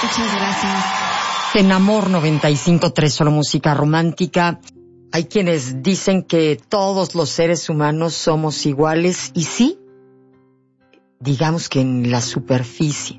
Muchas gracias. En Amor 95.3, solo música romántica. Hay quienes dicen que todos los seres humanos somos iguales, y sí, digamos que en la superficie.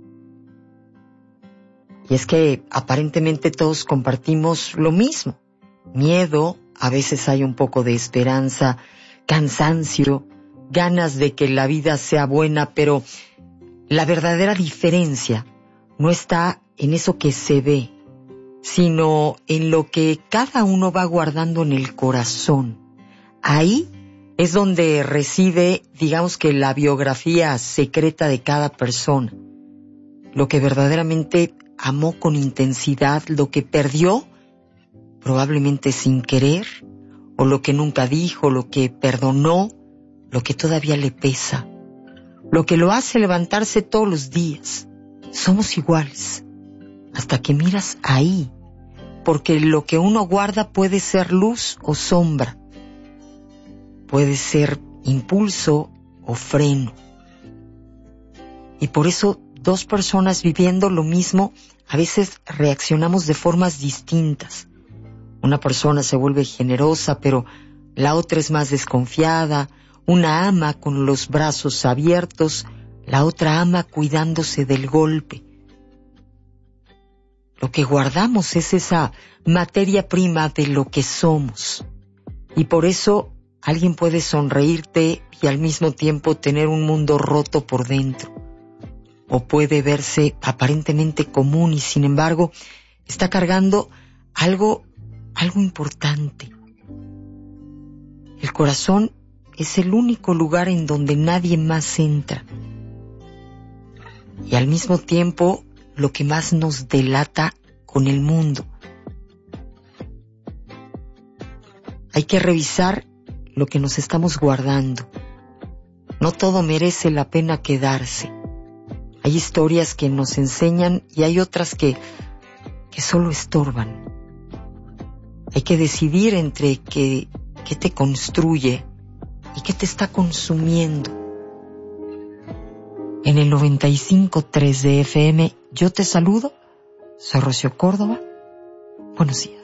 Y es que aparentemente todos compartimos lo mismo. Miedo, a veces hay un poco de esperanza, cansancio, ganas de que la vida sea buena, pero la verdadera diferencia no está en eso que se ve, sino en lo que cada uno va guardando en el corazón. Ahí es donde reside, digamos que la biografía secreta de cada persona. Lo que verdaderamente amó con intensidad, lo que perdió, probablemente sin querer, o lo que nunca dijo, lo que perdonó, lo que todavía le pesa, lo que lo hace levantarse todos los días. Somos iguales, hasta que miras ahí, porque lo que uno guarda puede ser luz o sombra, puede ser impulso o freno. Y por eso dos personas viviendo lo mismo, a veces reaccionamos de formas distintas. Una persona se vuelve generosa, pero la otra es más desconfiada. Una ama con los brazos abiertos, la otra ama cuidándose del golpe. Lo que guardamos es esa materia prima de lo que somos. Y por eso alguien puede sonreírte y al mismo tiempo tener un mundo roto por dentro. O puede verse aparentemente común y sin embargo está cargando algo importante. El corazón es el único lugar en donde nadie más entra. Y al mismo tiempo, lo que más nos delata con el mundo. Hay que revisar lo que nos estamos guardando. No todo merece la pena quedarse. Hay historias que nos enseñan y hay otras que solo estorban. Hay que decidir entre qué te construye y qué te está consumiendo. En el 95.3 de FM, yo te saludo. Soy Rocío Córdoba. Buenos días.